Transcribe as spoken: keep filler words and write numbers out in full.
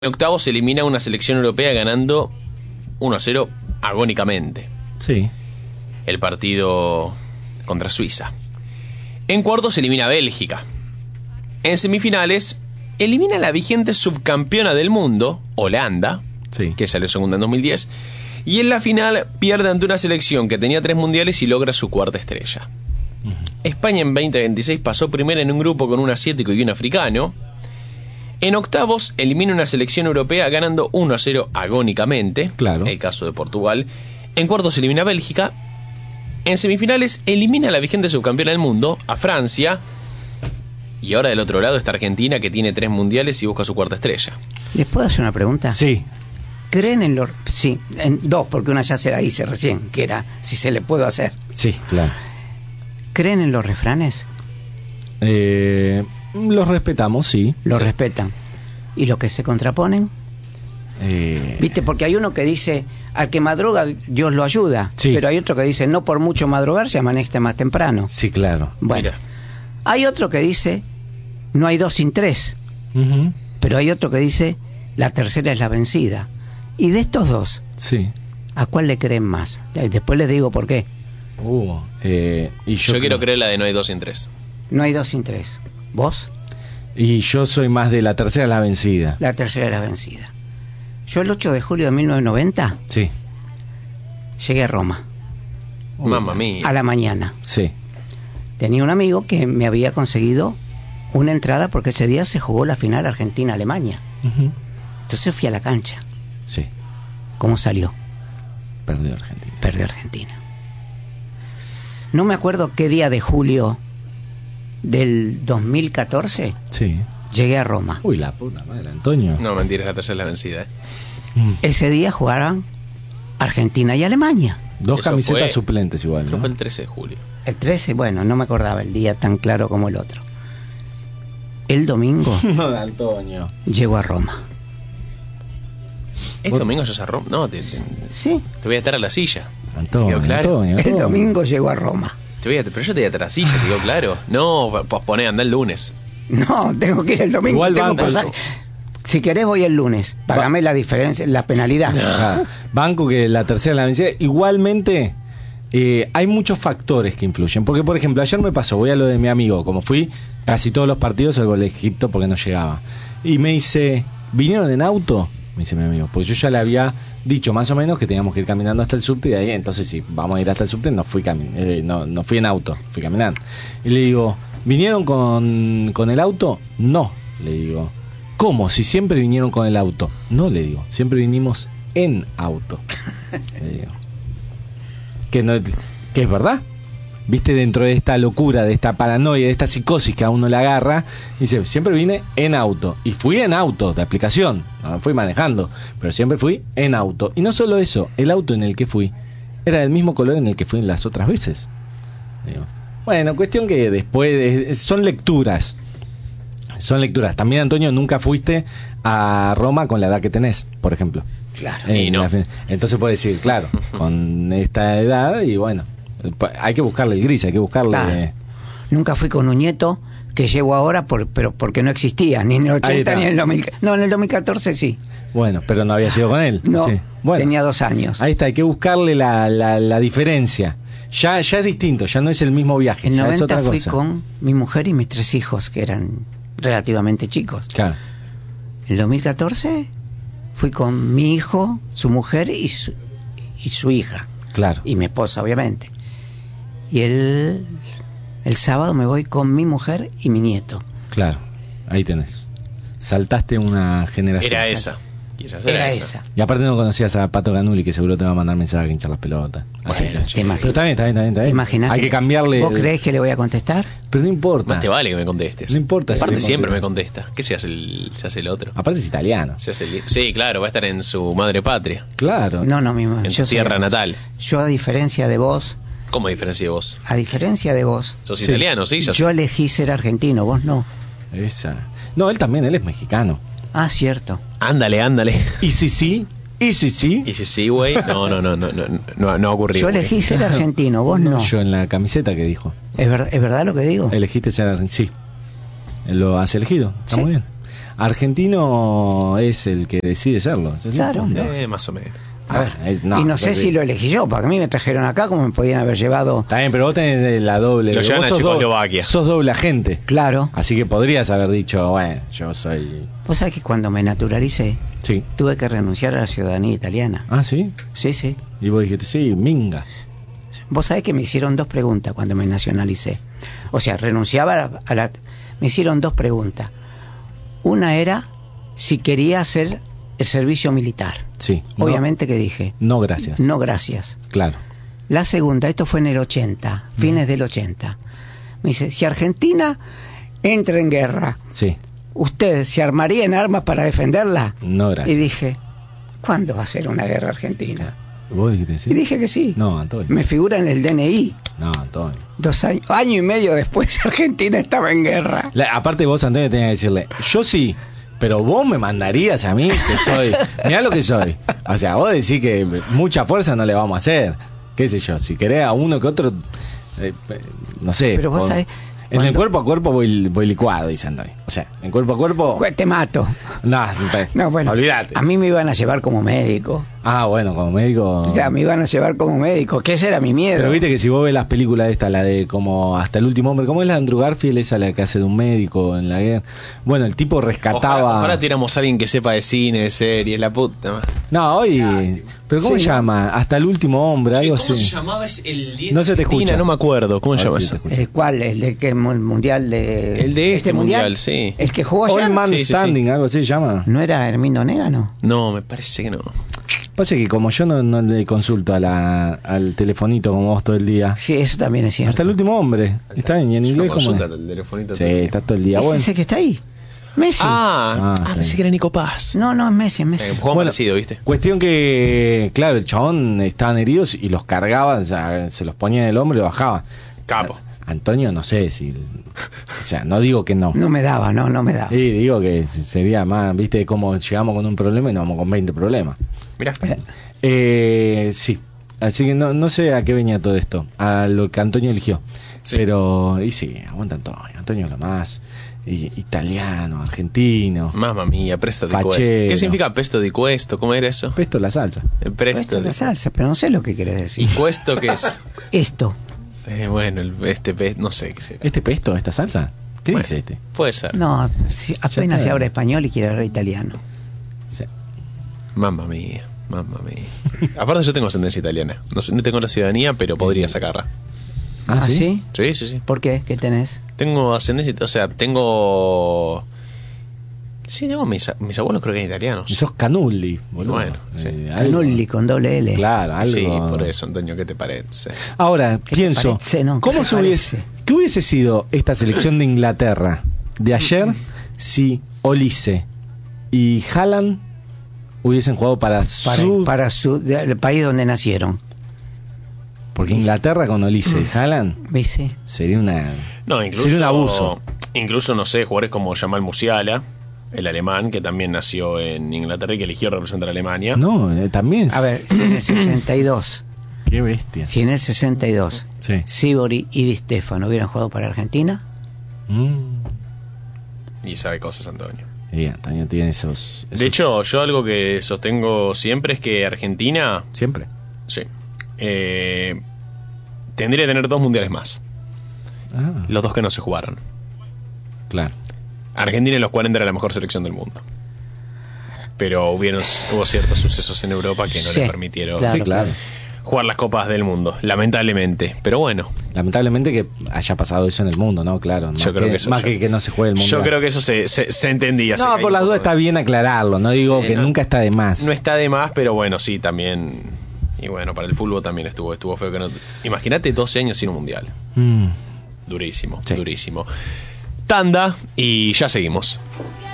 En octavos se elimina una selección europea ganando uno a cero agónicamente. Sí. El partido contra Suiza. En cuartos se elimina a Bélgica. En semifinales elimina a la vigente subcampeona del mundo, Holanda, Sí. que salió segunda en dos mil diez. Y en la final pierde ante una selección que tenía tres mundiales y logra su cuarta estrella. Uh-huh. España en veinte veintiséis pasó primera en un grupo con un asiático y un africano. En octavos elimina una selección europea ganando uno a cero agónicamente. Claro. El caso de Portugal. En cuartos elimina a Bélgica. En semifinales elimina a la vigente subcampeona del mundo, a Francia. Y ahora del otro lado está Argentina, que tiene tres mundiales y busca su cuarta estrella. ¿Les puedo hacer una pregunta? Sí. ¿Creen en los...? Sí, en dos, porque una ya se la hice recién, que era si se le puedo hacer. Sí, claro. ¿Creen en los refranes? Eh, los respetamos, sí. Los Sí. respetan. ¿Y los que se contraponen? Eh, ¿Viste? Porque hay uno que dice, al que madruga Dios lo ayuda. Sí. Pero hay otro que dice, no por mucho madrugar se amanece más temprano. sí, claro. Bueno, Mira. hay otro que dice, no hay dos sin tres. Uh-huh. Pero hay otro que dice, la tercera es la vencida. Y de estos dos, Sí. ¿a cuál le creen más? Y después les digo por qué. Uh, eh, y yo, Yo, quiero creo- creer la de no hay dos sin tres. No hay dos sin tres. ¿Vos? Y yo soy más de la tercera la vencida. La tercera es la vencida. Yo el ocho de julio de mil novecientos noventa Sí. llegué a Roma, Uy, Mamma mía. a la mañana. Sí. Tenía un amigo que me había conseguido una entrada porque ese día se jugó la final Argentina-Alemania. Uh-huh. Entonces fui a la cancha. Sí. ¿Cómo salió? Perdió Argentina. Perdió Argentina. No me acuerdo qué día de julio del dos mil catorce Sí. llegué a Roma. Uy, la puta madre, Antonio. No, mentira, la tercera es la vencida. ¿eh? Mm. Ese día jugaron Argentina y Alemania. Dos Eso camisetas fue- suplentes igual, Creo ¿no? que fue el trece de julio. El trece, bueno, no me acordaba el día tan claro como el otro. El domingo No, Antonio. llego a Roma. ¿Es Vos- domingo ya se rompe? No, te, te, Sí, te voy a atar a la silla. Antonio, ¿Te quedó claro? Antonio, el Antonio. domingo llego a Roma. Te voy a, pero yo te voy a atar a la silla, ¿te quedó claro? No, posponé, anda el lunes. No, tengo que ir el domingo. Igual tengo banco. pasaje. Si querés voy el lunes. Pagame la diferencia, la penalidad. Ajá. Banco que la tercera la vencida. Igualmente, eh, hay muchos factores que influyen. Porque, por ejemplo, ayer me pasó, voy a lo de mi amigo, como fui casi todos los partidos, salvo el de Egipto porque no llegaba. Y me dice, ¿vinieron en auto? Me dice mi amigo, pues yo ya le había dicho más o menos que teníamos que ir caminando hasta el subte y de ahí, entonces sí, vamos a ir hasta el subte, no fui, cami- eh, no, no fui en auto, fui caminando. Y le digo, ¿vinieron con, con el auto? No, le digo. ¿Cómo? Si siempre vinieron con el auto. No, le digo, siempre vinimos en auto. Le digo. Que, no, que es verdad. Viste, dentro de esta locura, de esta paranoia, de esta psicosis que a uno le agarra, dice, siempre vine en auto. Y fui en auto, de aplicación, no fui manejando, pero siempre fui en auto. Y no solo eso, el auto en el que fui era del mismo color en el que fui en las otras veces. Digo, bueno, cuestión que después, eh, son lecturas. Son lecturas. También, Antonio, nunca fuiste a Roma con la edad que tenés, por ejemplo. Claro. Y En no. la fe- Entonces puedes decir, claro, con esta edad y bueno, hay que buscarle el gris, hay que buscarle... Claro. Nunca fui con un nieto que llevo ahora, por, pero porque no existía, ni en el Ahí ochenta está. ni en el dos mil. No, en el dos mil catorce sí. Bueno, pero no había sido con él. No, Sí. Bueno, tenía dos años. ahí está, hay que buscarle la, la, la diferencia. Ya, ya es distinto, ya no es el mismo viaje, En ya es noventa otra fui cosa. con mi mujer y mis tres hijos, que eran relativamente chicos. Claro, En el dos mil catorce fui con mi hijo, su mujer y su, y su hija. claro. Y mi esposa, obviamente. Y el, el sábado me voy con mi mujer y mi nieto. Claro, ahí tenés. Saltaste una generación. Era esa. Quizás era, Era esa. esa. Y aparte no conocías a Pato Ganuli, que seguro te va a mandar mensaje a hinchar las pelotas. Así Bueno, que- ¿te imaginas? pero está bien, está bien, está bien. está ¿Te bien. imaginas? Hay que cambiarle. ¿Vos el- creés que le voy a contestar? Pero no importa. Más te vale que me contestes. No importa si Aparte le siempre me contestas. contesta. ¿Qué se hace el, se hace el otro? Aparte es italiano. Se hace el- sí, claro, va a estar en su madre patria. Claro. No, no, mi En yo su tierra soy- natal. Yo, a diferencia de vos, ¿Cómo diferencia de vos? a diferencia de vos, Sos Sí. italiano, sí, ya sé. yo elegí ser argentino, vos no. Esa. No, él también, él es mexicano. Ah, cierto. Ándale, ándale. Y sí, sí. Y sí, sí. Y si sí, güey, no, no, no, no, no, no, no ha ocurrido. Yo güey. elegí ser argentino, vos no. Yo en la camiseta que dijo. ¿Es, ver- ¿Es verdad lo que digo? Elegiste ser argentino. Sí. Él lo has elegido. Está Sí. muy bien. argentino es el que decide serlo. ¿Sí? Claro. No. Eh, más o menos. A ver, es- no, y no sé porque- si lo elegí yo, porque a mí me trajeron acá como me podían haber llevado. Está bien, pero vos tenés la doble. Lo vos llevan a sos do- Checoslovaquia. Sos doble agente. Claro. Así que podrías haber dicho, bueno, yo soy... Vos sabés que cuando me naturalicé, Sí. tuve que renunciar a la ciudadanía italiana. Ah, ¿sí? Sí, sí. Y vos dijiste, sí, minga. Vos sabés que me hicieron dos preguntas cuando me nacionalicé. O sea, renunciaba a la, a la- Me hicieron dos preguntas. Una era si quería hacer el servicio militar. Sí. No- Obviamente que dije, No, gracias. no gracias. Claro. La segunda, esto fue en el ochenta, fines del ochenta. Me dice, si Argentina entra en guerra, Sí. ¿usted se armaría en armas para defenderla? No, gracias. Y dije, ¿cuándo va a ser una guerra argentina? ¿Vos dijiste sí? Y dije que sí. No, Antonio. Me figura en el D N I. No, Antonio. Dos años, año y medio después Argentina estaba en guerra. La- aparte vos, Antonio, tenías que decirle, yo sí, pero vos me mandarías a mí, que soy... Mirá lo que soy. O sea, vos decís que mucha fuerza no le vamos a hacer. Qué sé yo, si querés a uno que otro... eh, eh, no sé. Pero vos por- sabés, En el cuando- cuerpo a cuerpo voy, voy licuado, dice Antonio. O sea, en cuerpo a cuerpo... Jue- Te mato. No, te- No, bueno. olvídate. A mí me iban a llevar como médico. Ah, bueno, como médico... O sea, me iban a llevar como médico, que ese era mi miedo. Pero viste que si vos ves las películas esta, la de como Hasta el último hombre, ¿cómo es la de Andrew Garfield? Esa la que hace de un médico en la guerra. Bueno, el tipo rescataba... Ojalá, ojalá tuviéramos a alguien que sepa de cine, de series, la puta. madre. No, hoy... ¿Pero cómo Sí, se ¿no? llama? Hasta el último hombre, Che, algo ¿cómo así. se llamaba? Es el diez No se te de Argentina, escucha. No me acuerdo. ¿Cómo A se ver llama si eso? te escucho. ¿El cuál? ¿El de que el mundial de El de este mundial, sí. El que jugó allá. All Man Sí, sí, sí. Standing, algo así se llama. ¿No era Hermindo Négano? No, me parece que no. Pasa que como yo no, no le consulto a la, al telefonito como vos todo el día. Sí, eso también es cierto. Hasta el último hombre. Está bien, y en Yo inglés como... consulta el telefonito Sí, todo el está tiempo. todo el día. ¿Es Bueno, ese que está ahí? Messi. Ah, Ah, ah, está pensé bien. que era Nico Paz. No, no, es Messi, es Messi. Eh, Juan Bueno, parecido, ¿viste? cuestión que, claro, el chabón estaban heridos y los cargaba, o sea, se los ponía en el hombro y lo bajaba. Capo. Antonio, no sé si... O sea, no digo que no. No me daba, no, no me daba. Sí, digo que sería más, viste, como llegamos con un problema y nos vamos con veinte problemas. Mirá. Eh, sí, así que no, no sé a qué venía todo esto, a lo que Antonio eligió. Sí. Pero, y sí, aguanta Antonio, Antonio es lo más. Y- italiano, argentino, Mamma mía, presto di Fachero. questo. ¿Qué significa pesto di questo? ¿Cómo era eso? pesto la salsa. Eh, Esto Presto es di... la salsa, pero no sé lo que querés ¿Y decir. questo qué es? Esto. Eh, bueno, el- este pe... no sé qué será. ¿Este pesto, esta salsa? ¿Qué Bueno, dice este? Puede ser. No, si apenas está. se habla español y quiere hablar italiano. Sí. Mamma mía, mamma mía. Aparte yo tengo ascendencia italiana. No, sé- no tengo la ciudadanía, pero podría sacarla. Ah, ¿sí? Sí, sí, sí. ¿Por qué? ¿Qué tenés? Tengo ascendencia, o sea, tengo... Sí, tengo mis, a- mis abuelos creo que eran italianos. Y sos Canulli, boludo. Bueno, sí. algo. Canulli con doble L. Claro, algo. Sí, por eso, Antonio, ¿qué te parece? Ahora, ¿Qué te pienso, parece, no? ¿Qué ¿cómo te se hubiese, parece? ¿qué hubiese sido esta selección de Inglaterra de ayer si Olise y Haaland hubiesen jugado para, Para, su... para su, de- el país donde nacieron. Porque Inglaterra con Olise y Haaland ¿Viste? sería una... No, incluso... Sería un abuso. Incluso, no sé, jugadores como Jamal Musiala, el alemán, que también nació en Inglaterra y que eligió representar a Alemania. No, eh, también... A ver, si en el sesenta y dos, Qué bestia. si en el sesenta y dos, Sí. Sibori y Di Stefano hubieran jugado para Argentina, Mm. Y sabe cosas, Antonio. Y Antonio tiene esos, esos- De hecho, yo algo que sostengo siempre es que Argentina, Siempre. sí, eh, tendría que tener dos mundiales más. Ah, Los dos que no se jugaron. claro. Argentina en los cuarenta era la mejor selección del mundo. Pero hubieron, hubo ciertos sucesos en Europa que no Sí, le permitieron claro. Sí, claro. jugar las copas del mundo, lamentablemente. Pero bueno, Lamentablemente que haya pasado eso en el mundo, ¿no? Claro. Más Yo creo que eso- más yo- que que no se juegue el mundo. yo creo que eso se, se, se entendía. se No, caía por un las poco dudas de- está bien aclararlo. No digo Sí, que no. nunca está de más. No está de más, pero bueno, sí, también. Y bueno, para el fútbol también estuvo, estuvo feo que no. Imagínate doce años sin un mundial. Mm. Durísimo, Sí. durísimo. Tanda y ya seguimos. Porque